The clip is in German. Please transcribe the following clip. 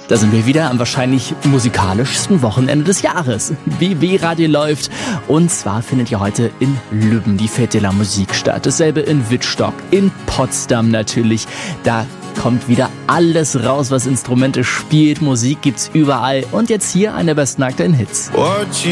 Da sind wir wieder am wahrscheinlich musikalischsten Wochenende des Jahres. BB Radio läuft. Und zwar findet ja heute in Lübben die Fête de la Musique statt. Dasselbe in Wittstock, in Potsdam natürlich. Da kommt wieder alles raus, was Instrumente spielt. Musik gibt's überall. Und jetzt hier einer der besten aktuellen Hits.